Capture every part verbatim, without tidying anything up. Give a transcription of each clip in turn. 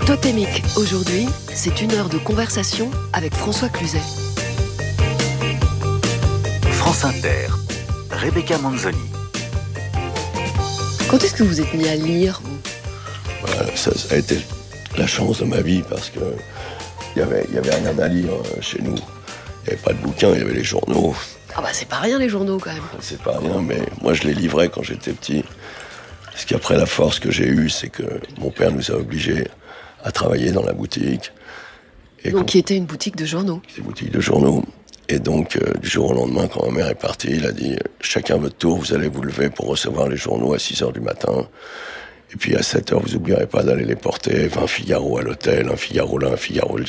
Totémique, aujourd'hui, c'est une heure de conversation avec François Cluzet. France Inter, Rebecca Manzoni. Quand est-ce que vous êtes mis à lire, vous ? Voilà, ça, ça a été la chance de ma vie parce que il y avait, il y avait rien à lire chez nous. Il n'y avait pas de bouquins, il y avait les journaux. Ah bah c'est pas rien les journaux quand même. C'est pas rien, mais moi je les livrais quand j'étais petit. Parce qu'après la force que j'ai eue, c'est que mon père nous a obligés à travailler dans la boutique. Et donc qui était une boutique de journaux. Une boutique de journaux. Et donc euh, du jour au lendemain, quand ma mère est partie, il a dit « Chacun votre tour, vous allez vous lever pour recevoir les journaux à six heures du matin. Et puis à sept heures, vous n'oublierez pas d'aller les porter. vingt Figaro à l'hôtel, un Figaro là, un Figaro là. »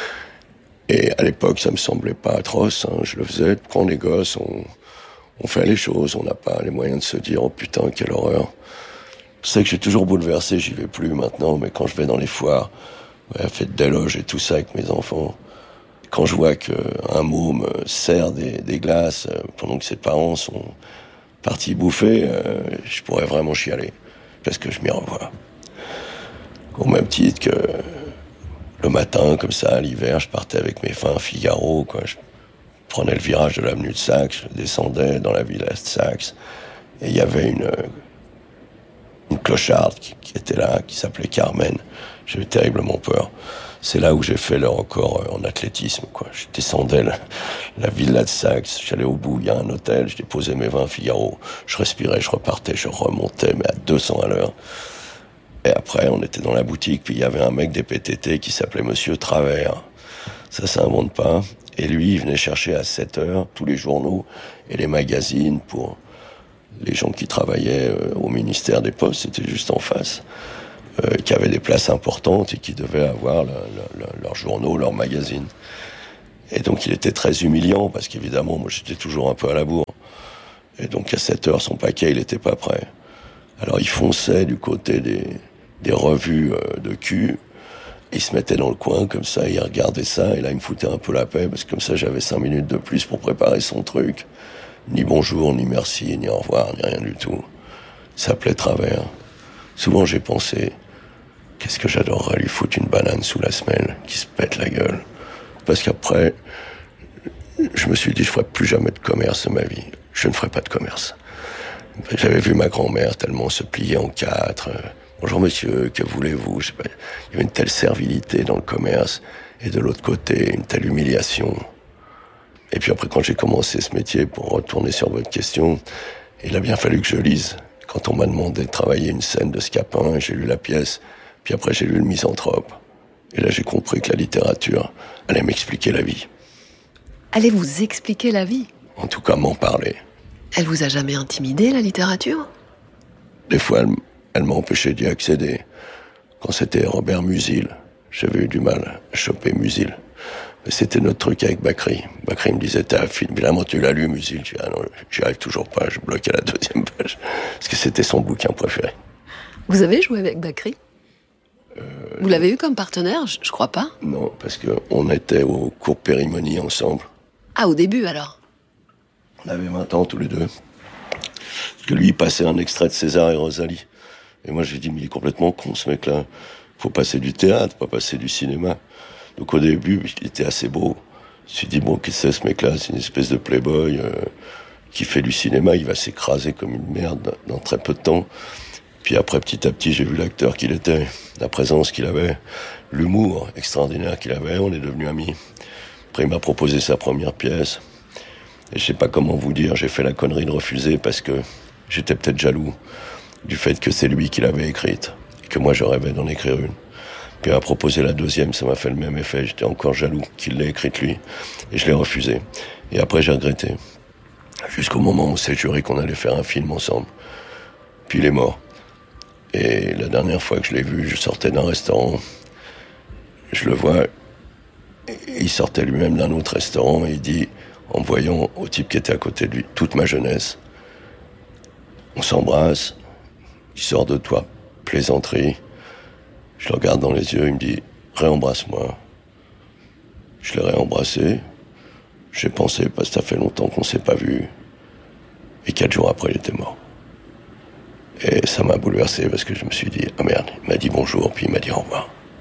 Et à l'époque, ça me semblait pas atroce. Hein. Je le faisais. Quand on est gosse, on, on fait les choses. On n'a pas les moyens de se dire « Oh putain, quelle horreur !» Je sais que j'ai toujours bouleversé, j'y vais plus maintenant, mais quand je vais dans les foires, ouais, fête des loges et tout ça avec mes enfants, quand je vois qu'un môme sert des, des glaces pendant que ses parents sont partis bouffer, euh, je pourrais vraiment chialer, parce que je m'y revois. Au même titre que le matin, comme ça, l'hiver, je partais avec mes fins Figaro, quoi. Je prenais le virage de l'avenue de Saxe, je descendais dans la villa de Saxe, et il y avait une... une clocharde qui, qui était là, qui s'appelait Carmen. J'avais terriblement peur. C'est là où j'ai fait le record en athlétisme, quoi. Je descendais la, la villa de Saxe, j'allais au bout, il y a un hôtel, je déposais mes vingt Figaro, je respirais, je repartais, je remontais, mais à deux cents à l'heure. Et après, on était dans la boutique, puis il y avait un mec des P T T qui s'appelait Monsieur Travers. Ça s'invente pas. Et lui, il venait chercher à sept heures tous les journaux et les magazines pour... les gens qui travaillaient euh, au ministère des Postes, c'était juste en face, euh, qui avaient des places importantes et qui devaient avoir le, le, le, leurs journaux, leurs magazines. Et donc il était très humiliant, parce qu'évidemment, moi j'étais toujours un peu à la bourre. Et donc à sept heures, son paquet, il était pas prêt. Alors il fonçait du côté des, des revues euh, de cul, il se mettait dans le coin, comme ça, il regardait ça, et là il me foutait un peu la paix, parce que comme ça j'avais cinq minutes de plus pour préparer son truc. Ni bonjour, ni merci, ni au revoir, ni rien du tout. Ça s'appelait Travers. Souvent j'ai pensé, qu'est-ce que j'adorerais lui foutre une banane sous la semelle, qui se pète la gueule. Parce qu'après, je me suis dit, je ferai plus jamais de commerce de ma vie. Je ne ferai pas de commerce. J'avais vu ma grand-mère tellement se plier en quatre. Bonjour monsieur, que voulez-vous? Je sais pas. Il y avait une telle servilité dans le commerce, et de l'autre côté, une telle humiliation. Et puis après, quand j'ai commencé ce métier, pour retourner sur votre question, il a bien fallu que je lise. Quand on m'a demandé de travailler une scène de Scapin, j'ai lu la pièce, puis après j'ai lu Le Misanthrope. Et là, j'ai compris que la littérature allait m'expliquer la vie. Allez vous expliquer la vie? En tout cas, m'en parler. Elle vous a jamais intimidé, la littérature? Des fois, elle, elle m'a empêché d'y accéder. Quand c'était Robert Musil, j'avais eu du mal à choper Musil. C'était notre truc avec Bacri. Bacri me disait, t'as un film, évidemment tu l'as lu, Musil. Je dis, ah non, j'y arrive toujours pas, je bloque à la deuxième page. Parce que c'était son bouquin préféré. Vous avez joué avec Bacri? euh, Vous l'avez eu comme partenaire? Je, je crois pas. Non, parce qu'on était au cours Périmonie ensemble. Ah, au début alors? On avait vingt ans tous les deux. Parce que lui, il passait un extrait de César et Rosalie. Et moi, j'ai dit, mais il est complètement con ce mec-là. Faut passer du théâtre, pas passer du cinéma. Donc au début, il était assez beau. Je me suis dit, bon, qu'est-ce que c'est ce mec-là? C'est une espèce de playboy euh, qui fait du cinéma. Il va s'écraser comme une merde dans très peu de temps. Puis après, petit à petit, j'ai vu l'acteur qu'il était, la présence qu'il avait, l'humour extraordinaire qu'il avait. On est devenus amis. Après, il m'a proposé sa première pièce. Et je sais pas comment vous dire, j'ai fait la connerie de refuser parce que j'étais peut-être jaloux du fait que c'est lui qui l'avait écrite et que moi, je rêvais d'en écrire une. Puis il m'a proposé la deuxième, ça m'a fait le même effet. J'étais encore jaloux qu'il l'ait écrite lui. Et je l'ai refusé. Et après, j'ai regretté. Jusqu'au moment où on s'est juré qu'on allait faire un film ensemble. Puis il est mort. Et la dernière fois que je l'ai vu, je sortais d'un restaurant. Je le vois. Il sortait lui-même d'un autre restaurant et il dit, en voyant au type qui était à côté de lui, toute ma jeunesse, on s'embrasse, il sort de toi, plaisanterie. Je le regarde dans les yeux, il me dit « Réembrasse-moi ». Je l'ai réembrassé. J'ai pensé, parce que ça fait longtemps qu'on ne s'est pas vu. Et quatre jours après, il était mort. Et ça m'a bouleversé parce que je me suis dit « Ah merde, il m'a dit bonjour, puis il m'a dit au revoir ».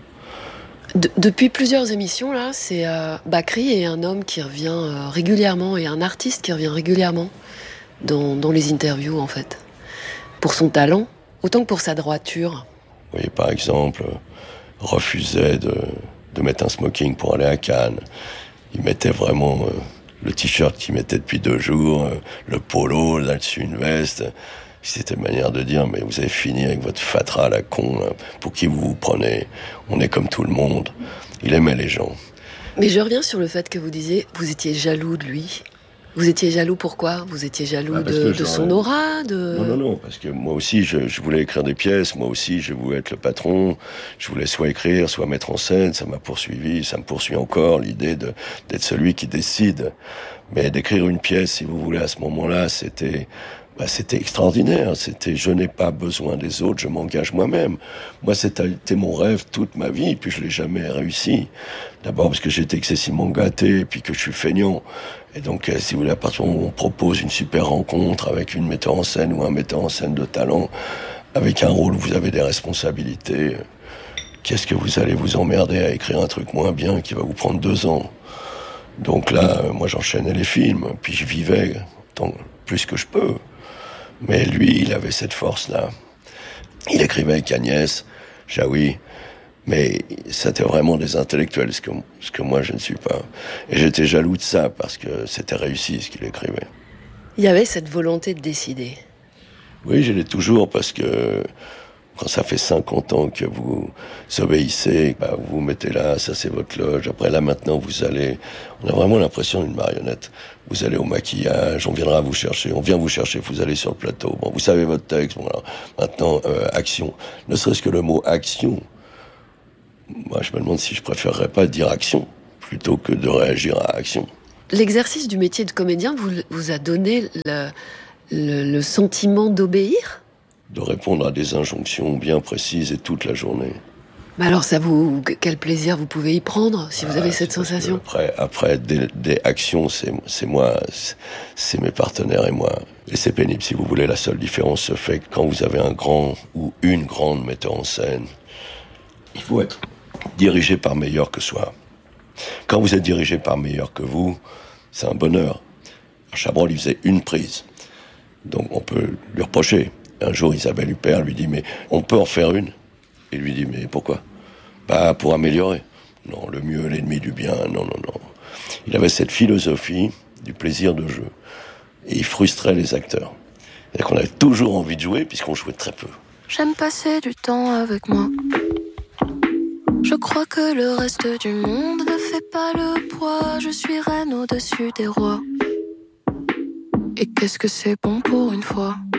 De, depuis plusieurs émissions, là, c'est euh, Bakri est un homme qui revient euh, régulièrement, et un artiste qui revient régulièrement dans, dans les interviews, en fait. Pour son talent, autant que pour sa droiture. Vous voyez, par exemple, refusait de, de mettre un smoking pour aller à Cannes. Il mettait vraiment euh, le t-shirt qu'il mettait depuis deux jours, euh, le polo, là-dessus une veste. C'était une manière de dire, mais vous avez fini avec votre fatras à la con, là. Pour qui vous vous prenez? On est comme tout le monde. Il aimait les gens. Mais je reviens sur le fait que vous disiez, vous étiez jaloux de lui. Vous étiez jaloux pourquoi? Vous étiez jaloux ah, de, de son aura de... Non, non, non, parce que moi aussi, je, je voulais écrire des pièces, moi aussi, je voulais être le patron, je voulais soit écrire, soit mettre en scène, ça m'a poursuivi, ça me poursuit encore, l'idée de, d'être celui qui décide. Mais d'écrire une pièce, si vous voulez, à ce moment-là, c'était... Bah, c'était extraordinaire, c'était je n'ai pas besoin des autres, je m'engage moi-même. Moi, c'était mon rêve toute ma vie, puis je l'ai jamais réussi. D'abord parce que j'étais excessivement gâté, et puis que je suis feignant. Et donc, euh, si vous voulez, à partir du moment où on propose une super rencontre avec une metteur en scène ou un metteur en scène de talent, avec un rôle où vous avez des responsabilités, qu'est-ce que vous allez vous emmerder à écrire un truc moins bien qui va vous prendre deux ans? Donc là, euh, moi j'enchaînais les films, puis je vivais tant plus que je peux. Mais lui, il avait cette force-là. Il écrivait avec Agnès, Jaoui, mais c'était vraiment des intellectuels, ce que, ce que moi je ne suis pas. Et j'étais jaloux de ça, parce que c'était réussi ce qu'il écrivait. Il y avait cette volonté de décider. Oui, je l'ai toujours, parce que quand ça fait cinquante ans que vous obéissez, bah vous vous mettez là, ça c'est votre loge. Après là, maintenant, vous allez... On a vraiment l'impression d'une marionnette. Vous allez au maquillage, on viendra vous chercher, on vient vous chercher, vous allez sur le plateau. Bon, vous savez votre texte, bon alors, maintenant, euh, action. Ne serait-ce que le mot action, moi je me demande si je préférerais pas dire action, plutôt que de réagir à action. L'exercice du métier de comédien vous, vous a donné le, le, le sentiment d'obéir ? De répondre à des injonctions bien précises et toute la journée. Mais alors, ça vous, quel plaisir vous pouvez y prendre, si vous ah, avez cette sensation? Après, après des, des actions, c'est, c'est moi, c'est, c'est mes partenaires et moi. Et c'est pénible, si vous voulez. La seule différence se fait que quand vous avez un grand ou une grande metteur en scène, il faut être dirigé par meilleur que soi. Quand vous êtes dirigé par meilleur que vous, c'est un bonheur. Chabrol, il faisait une prise. Donc, on peut lui reprocher. Un jour, Isabelle Huppert lui dit « Mais on peut en faire une ?» Il lui dit « Mais pourquoi ?»« Bah, pour améliorer. » Non, le mieux est l'ennemi du bien. Non, non, non. Il avait cette philosophie du plaisir de jeu. Et il frustrait les acteurs. C'est-à-dire qu'on avait toujours envie de jouer, puisqu'on jouait très peu. J'aime passer du temps avec moi. Je crois que le reste du monde ne fait pas le poids. Je suis reine au-dessus des rois. Et qu'est-ce que c'est bon pour une fois?